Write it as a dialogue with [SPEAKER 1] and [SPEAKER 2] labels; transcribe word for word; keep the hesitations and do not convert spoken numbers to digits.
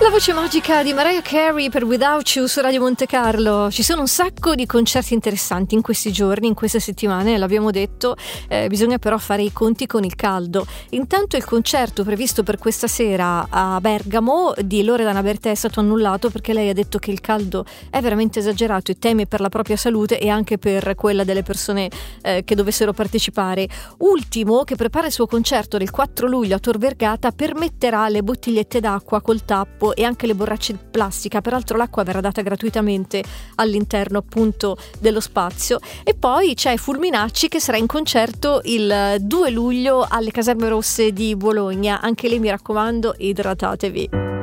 [SPEAKER 1] La voce magica di Mariah Carey per Without You su Radio Monte Carlo. Ci sono un sacco di concerti interessanti in questi giorni, in queste settimane, l'abbiamo detto, eh, bisogna però fare i conti con il caldo. Intanto il concerto previsto per questa sera a Bergamo di Loredana Bertè è stato annullato perché lei ha detto che il caldo è veramente esagerato e teme per la propria salute e anche per quella delle persone eh, che dovessero partecipare. Ultimo, che prepara il suo concerto del quattro luglio a Tor Vergata, permetterà le bottigliette d'acqua col tappo e anche le borracce di plastica. Peraltro l'acqua verrà data gratuitamente all'interno appunto dello spazio. E poi c'è Fulminacci che sarà in concerto il due luglio alle Caserme Rosse di Bologna. Anche lì mi raccomando, idratatevi.